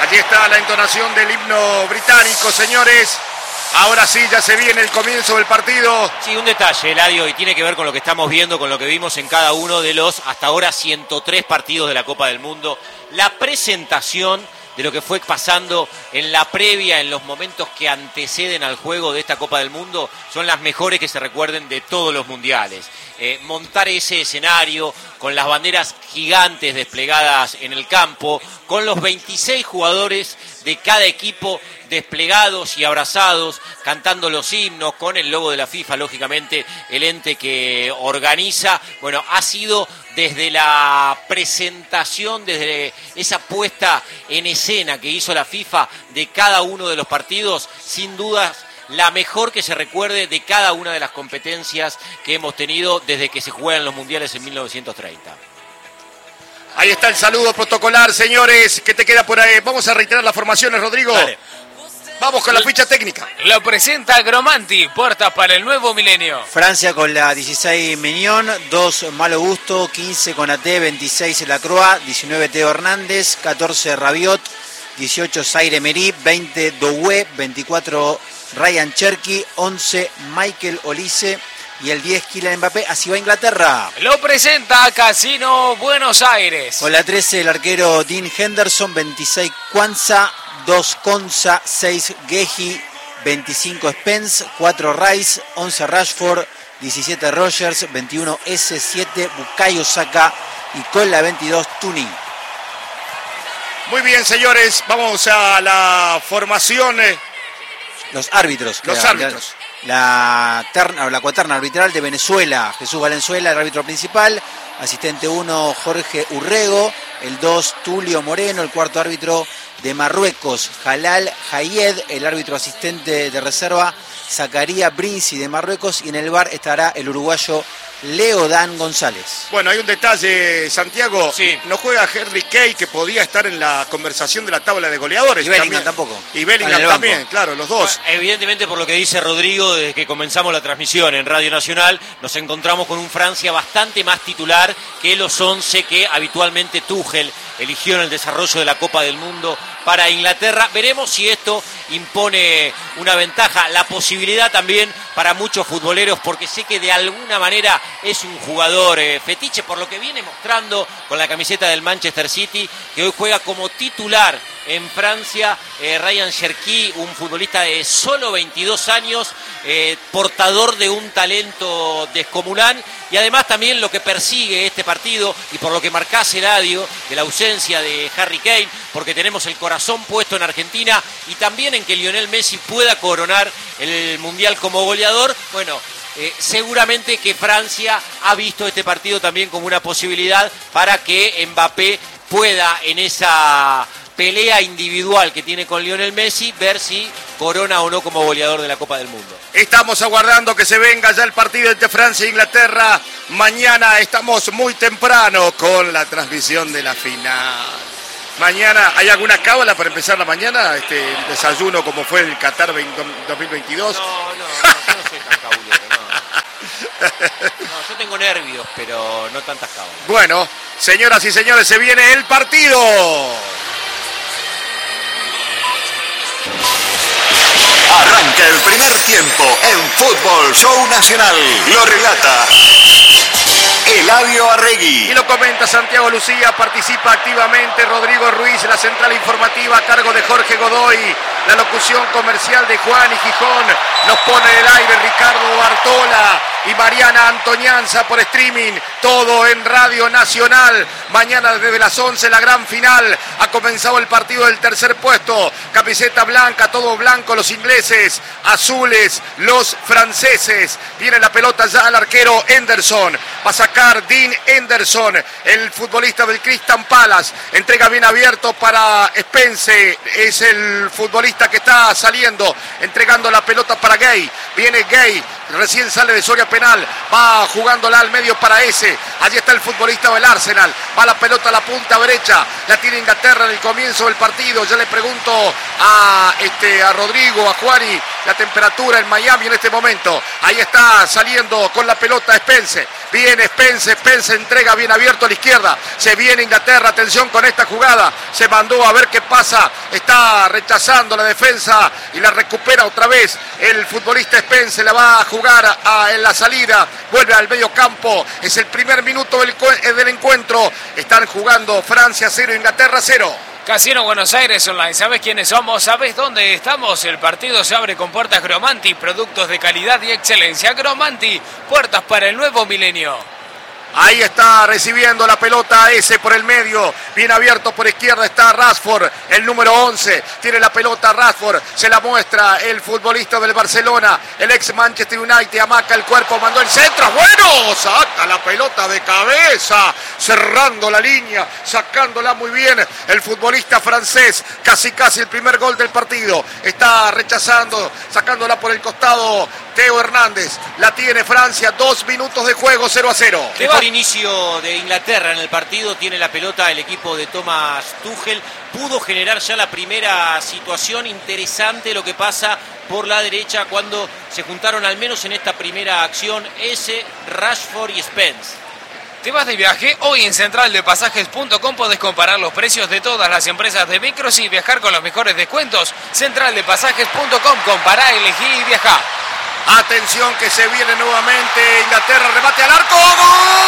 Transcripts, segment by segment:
Allí está la entonación del himno británico, señores. Ahora sí, ya se viene el comienzo del partido. Sí, un detalle, Eladio, y tiene que ver con lo que estamos viendo, con lo que vimos en cada uno de los hasta ahora 103 partidos de la Copa del Mundo. La presentación de lo que fue pasando en la previa, en los momentos que anteceden al juego de esta Copa del Mundo, son las mejores que se recuerden de todos los mundiales. Montar ese escenario con las banderas gigantes desplegadas en el campo, con los 26 jugadores de cada equipo desplegados y abrazados, cantando los himnos, con el logo de la FIFA, lógicamente, el ente que organiza. Bueno, ha sido desde la presentación, desde esa puesta en escena que hizo la FIFA de cada uno de los partidos, sin dudas la mejor que se recuerde de cada una de las competencias que hemos tenido desde que se juegan los mundiales en 1930. Ahí está el saludo protocolar, señores. ¿Qué te queda por ahí? Vamos a reiterar las formaciones, Rodrigo. Dale. Vamos con la ficha técnica. Lo presenta Gromanti, puertas para el nuevo milenio. Francia con la 16 Mignon, 2 Malo Gusto, 15 Konaté, 26 Lacroix, 19 Teo Hernández, 14 Rabiot, 18 Zaire Emery, 20 Doué, 24 Ryan Cherky, 11 Michael Olise y el 10 Kylian Mbappé. Así va Inglaterra. Lo presenta Casino Buenos Aires. Con la 13 el arquero Dean Henderson, 26 Kwanzaa, 2 Konsa, 6 Gehi, 25 Spence, 4 Rice, 11 Rashford, 17 Rogers, 21 S7 Bukayo Saka y con la 22 Tuni. Muy bien, señores, vamos a la formación. Los árbitros. Los árbitros. La cuaterna arbitral de Venezuela, Jesús Valenzuela, el árbitro principal. Asistente 1, Jorge Urrego. El 2, Tulio Moreno. El cuarto árbitro de Marruecos, Jalal Hayed. El árbitro asistente de reserva, Zacaría Brinzi de Marruecos. Y en el VAR estará el uruguayo Leodán González. Bueno, hay un detalle, Santiago. Sí. No juega Harry Kane, que podía estar en la conversación de la tabla de goleadores. Y Bellingham tampoco. Y Bellingham también, claro, los dos. Evidentemente, por lo que dice Rodrigo, desde que comenzamos la transmisión en Radio Nacional, nos encontramos con un Francia bastante más titular que los 11 que habitualmente Tuchel eligió en el desarrollo de la Copa del Mundo para Inglaterra. Veremos si esto impone una ventaja, la posibilidad también para muchos futboleros, porque sé que de alguna manera es un jugador fetiche, por lo que viene mostrando con la camiseta del Manchester City, que hoy juega como titular en Francia. Ryan Cherky, un futbolista de solo 22 años, portador de un talento descomunal, y además también lo que persigue este partido, y por lo que marcás, Eladio, de la ausencia de Harry Kane, porque tenemos el corazón puesto en Argentina y también en que Lionel Messi pueda coronar el Mundial como goleador. Bueno, seguramente que Francia ha visto este partido también como una posibilidad para que Mbappé pueda, en esa pelea individual que tiene con Lionel Messi, ver si corona o no como goleador de la Copa del Mundo. Estamos aguardando que se venga ya el partido entre Francia e Inglaterra. Mañana estamos muy temprano con la transmisión de la final. Mañana, ¿hay alguna cábala para empezar la mañana? El desayuno como fue el Qatar 2022. No soy tan cabulero, no, yo tengo nervios, pero no tantas cábalas. Bueno, señoras y señores, se viene el partido. Arranca el primer tiempo en Fútbol Show Nacional. Lo relata Eladio Arregui. Y lo comenta Santiago Lucía, participa activamente Rodrigo Ruiz, la central informativa a cargo de Jorge Godoy, la locución comercial de Juan y Gijón, nos pone en el aire Ricardo Bartola y Mariana Antonianza por streaming, todo en Radio Nacional. Mañana desde las 11 la gran final, ha comenzado el partido del tercer puesto, camiseta blanca, todo blanco los ingleses, azules los franceses. Viene la pelota ya al arquero Henderson, va a sacar Dean Henderson, el futbolista del Crystal Palace, entrega bien abierto para Spence, es el futbolista que está saliendo, entregando la pelota para Gay, viene Gay, recién sale de Soria penal, va jugándola al medio para ese, allí está el futbolista del Arsenal, va la pelota a la punta derecha, la tiene Inglaterra en el comienzo del partido. Ya le pregunto a Rodrigo, a Juani, la temperatura en Miami en este momento. Ahí está saliendo con la pelota Spence. Viene Spence entrega bien abierto a la izquierda. Se viene Inglaterra, atención con esta jugada. Se mandó a ver qué pasa. Está rechazando la defensa y la recupera otra vez. El futbolista Spence la va a jugar en la salida. Vuelve al medio campo. Es el primer minuto del encuentro. Están jugando Francia 0, Inglaterra 0. Casino Buenos Aires Online, ¿sabes quiénes somos? ¿Sabes dónde estamos? El partido se abre con puertas Gromanti, productos de calidad y excelencia. Gromanti, puertas para el nuevo milenio. Ahí está recibiendo la pelota ese por el medio. Bien abierto por izquierda está Rashford, el número 11. Tiene la pelota Rashford. Se la muestra el futbolista del Barcelona. El ex Manchester United amaca el cuerpo, mandó el centro. ¡Bueno! Saca la pelota de cabeza. Cerrando la línea, sacándola muy bien. El futbolista francés. Casi el primer gol del partido. Está rechazando, sacándola por el costado Teo Hernández. La tiene Francia. 2 minutos de juego, 0-0. Mejor inicio de Inglaterra en el partido, tiene la pelota el equipo de Thomas Tuchel, pudo generar ya la primera situación. Interesante lo que pasa por la derecha cuando se juntaron al menos en esta primera acción Rashford y Spence. ¿Te vas de viaje? Hoy en centraldepasajes.com podés comparar los precios de todas las empresas de micros y viajar con los mejores descuentos. Centraldepasajes.com, compará, elegí y viajá. Atención que se viene nuevamente Inglaterra, remate al arco. ¡Gol!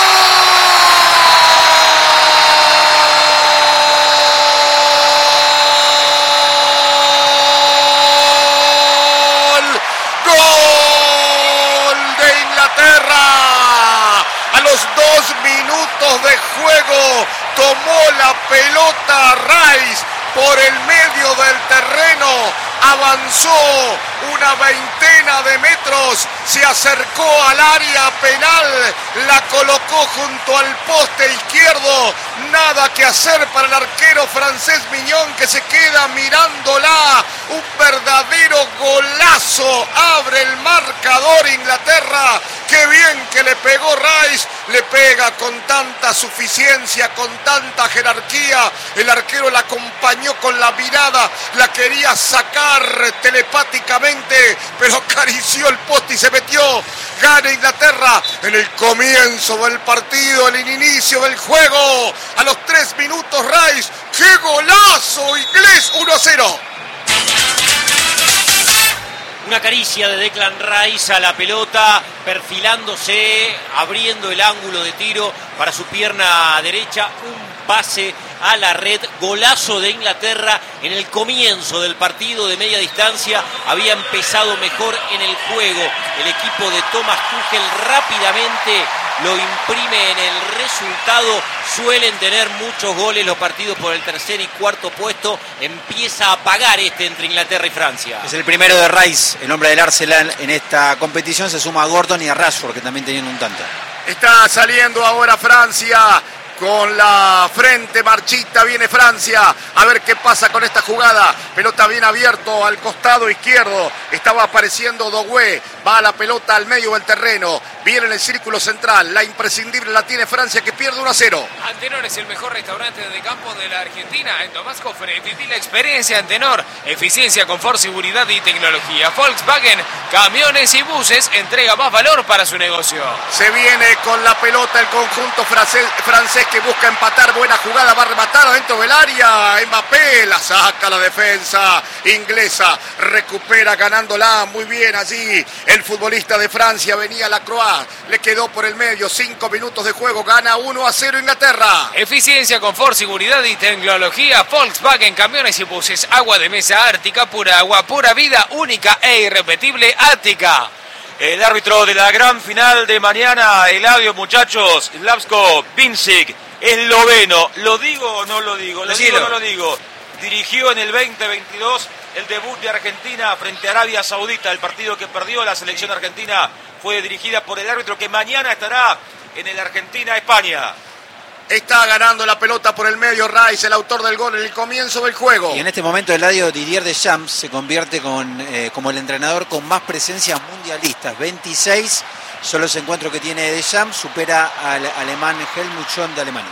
¡Gol de Inglaterra! A los 2 minutos de juego tomó la pelota Rice por el medio del terreno, avanzó una veintena de metros, se acercó al área penal, la colocó junto al poste izquierdo. Nada que hacer para el arquero francés Mignon, que se queda mirándola. Un verdadero golazo, abre el marcador Inglaterra. Qué bien que le pegó Rice, le pega con tanta suficiencia, con tanta jerarquía. El arquero la acompañó con la mirada, la quería sacar telepáticamente, pero acarició el poste y se metió. Gana Inglaterra en el comienzo del partido, en el inicio del juego. A los 3 minutos Rice, ¡qué golazo inglés! 1-0. Una caricia de Declan Rice a la pelota, perfilándose, abriendo el ángulo de tiro para su pierna derecha, un pase a la red, golazo de Inglaterra en el comienzo del partido de media distancia. Había empezado mejor en el juego el equipo de Thomas Tuchel, rápidamente lo imprime en el resultado. Suelen tener muchos goles los partidos por el tercer y cuarto puesto. Empieza a apagar entre Inglaterra y Francia. Es el primero de Rice, el hombre del Arsenal en esta competición. Se suma a Gordon y a Rashford, que también tenían un tanto. Está saliendo ahora Francia. Con la frente marchita viene Francia. A ver qué pasa con esta jugada. Pelota bien abierto al costado izquierdo. Estaba apareciendo Doué. Va la pelota al medio del terreno. Viene en el círculo central. La imprescindible la tiene Francia, que pierde 1-0. Antenor es el mejor restaurante de campo de la Argentina. En Tomás Cofre, viví la experiencia Antenor. Eficiencia, confort, seguridad y tecnología. Volkswagen, camiones y buses. Entrega más valor para su negocio. Se viene con la pelota el conjunto francés, que busca empatar. Buena jugada, va a rematar adentro del área. Mbappé la saca la defensa inglesa, recupera ganándola muy bien allí el futbolista de Francia. Venía Lacroix, le quedó por el medio. 5 minutos de juego, gana 1-0 Inglaterra. Eficiencia, confort, seguridad y tecnología. Volkswagen, camiones y buses. Agua de mesa Ártica, pura agua, pura vida, única e irrepetible Ártica. El árbitro de la gran final de mañana, Eladio, muchachos, Slavko Vincic, esloveno. ¿Lo digo o no lo digo? ¿Lo digo o no lo digo? Dirigió en el 2022 el debut de Argentina frente a Arabia Saudita. El partido que perdió la selección argentina fue dirigida por el árbitro que mañana estará en el Argentina-España. Está ganando la pelota por el medio Rice, el autor del gol en el comienzo del juego. Y en este momento Eladio, Didier Deschamps se convierte como el entrenador con más presencias mundialistas. 26 son los encuentros que tiene Deschamps, supera al alemán Helmut Schön de Alemania.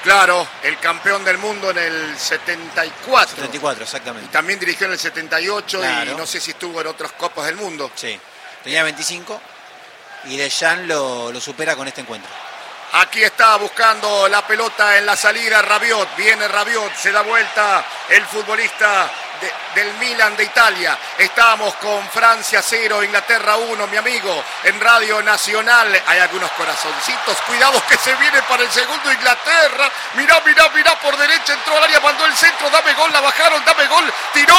Claro, el campeón del mundo en el 74. 74, exactamente. Y también dirigió en el 78 claro. Y no sé si estuvo en otras Copas del Mundo. Sí, tenía 25 y Deschamps lo supera con este encuentro. Aquí está buscando la pelota en la salida Rabiot. Viene Rabiot, se da vuelta el futbolista del Milan de Italia. Estamos con Francia 0, Inglaterra 1, mi amigo, en Radio Nacional. Hay algunos corazoncitos. Cuidados que se viene para el segundo Inglaterra. Mirá, por derecha entró al área, mandó el centro. Dame gol, la bajaron, dame gol. ¡Tiró!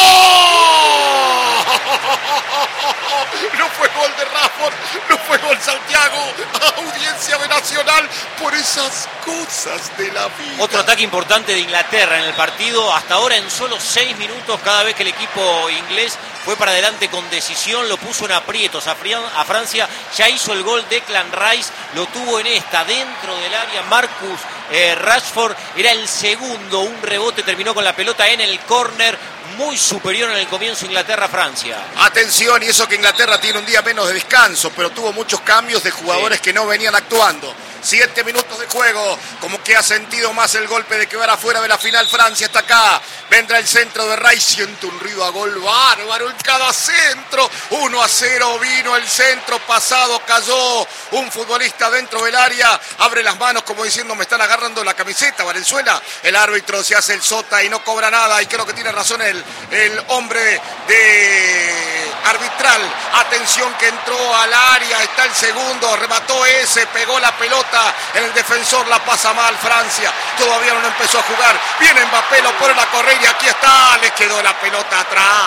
No fue gol de Rashford, no fue gol Santiago. Audiencia de Nacional por esas cosas de la vida. Otro ataque importante de Inglaterra en el partido. Hasta ahora en solo 6 minutos, cada vez que el equipo inglés fue para adelante con decisión, lo puso en aprietos a Francia. Ya hizo el gol Declan Rice, lo tuvo en esta, dentro del área. Marcus Rashford era el segundo, un rebote, terminó con la pelota en el córner. Muy superior en el comienzo Inglaterra-Francia. Atención, y eso que Inglaterra tiene un día menos de descanso, pero tuvo muchos cambios de jugadores que no venían actuando. 7 minutos de juego, como que ha sentido más el golpe de quedar afuera de la final. Francia está acá, vendrá el centro de Rice, siente un ruido a gol bárbaro en cada centro. 1-0 vino el centro pasado, cayó un futbolista dentro del área, abre las manos como diciendo me están agarrando la camiseta, Valenzuela. El árbitro se hace el sota y no cobra nada, y creo que tiene razón el hombre de arbitral. Atención que entró al área, está el segundo, remató ese, pegó la pelota en el defensor, la pasa mal Francia, todavía no empezó a jugar. Viene Mbappé, lo pone a correr y aquí está, le quedó la pelota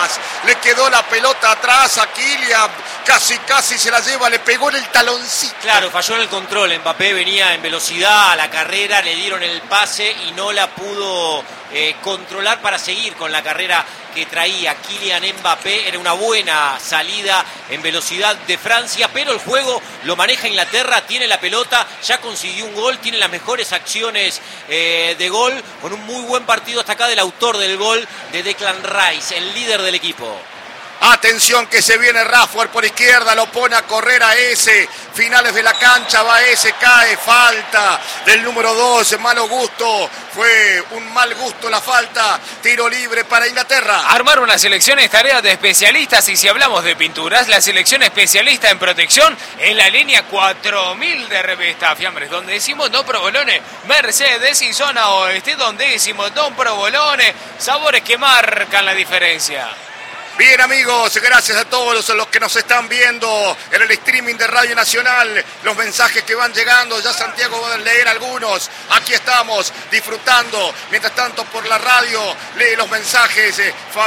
atrás a Kylian, casi se la lleva, le pegó en el taloncito. Claro, falló en el control. Mbappé venía en velocidad a la carrera, le dieron el pase y no la pudo controlar para seguir con la carrera que traía Kylian Mbappé. Era una buena salida en velocidad de Francia, pero el juego lo maneja Inglaterra, tiene la pelota, ya consiguió un gol, tiene las mejores acciones de gol, con un muy buen partido hasta acá del autor del gol, de Declan Rice, el líder del equipo. Atención que se viene Rashford por izquierda, lo pone a correr a ese, finales de la cancha, va ese, cae, falta del número 2, malo gusto, fue un mal gusto la falta, tiro libre para Inglaterra. Armar una selección es tarea de especialistas, y si hablamos de pinturas, la selección especialista en protección en la línea 4000 de Revista Fiambres, donde decimos no provolone, Mercedes, y zona oeste, donde decimos no provolone, sabores que marcan la diferencia. Bien amigos, gracias a todos los que nos están viendo en el streaming de Radio Nacional, los mensajes que van llegando, ya Santiago va a leer algunos, aquí estamos disfrutando, mientras tanto por la radio lee los mensajes,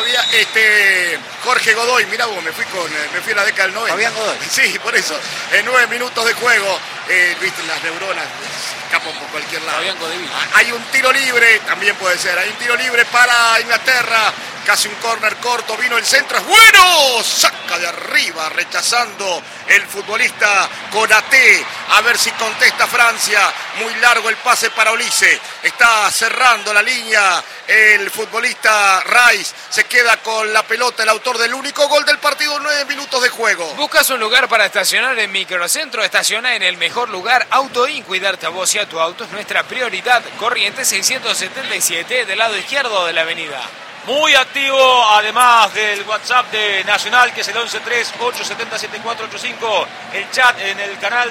Jorge Godoy, mirá vos, me fui a la década del 90. Fabián Godoy. Sí, por eso, en 9 minutos de juego, viste las neuronas, escapan por cualquier lado. Fabián Godoy. Hay un tiro libre, también puede ser, hay un tiro libre para Inglaterra. Casi un córner corto, vino el centro, es bueno, saca de arriba, rechazando el futbolista Konaté, a ver si contesta Francia, muy largo el pase para Olise, está cerrando la línea el futbolista Rice, se queda con la pelota, el autor del único gol del partido, 9 minutos de juego. ¿Buscas un lugar para estacionar en Microcentro? Estaciona en el mejor lugar, Autoin, cuidarte a vos y a tu auto es nuestra prioridad. Corrientes 677, del lado izquierdo de la avenida. Muy activo, además del WhatsApp de Nacional, que es el 1138707485, el chat en el canal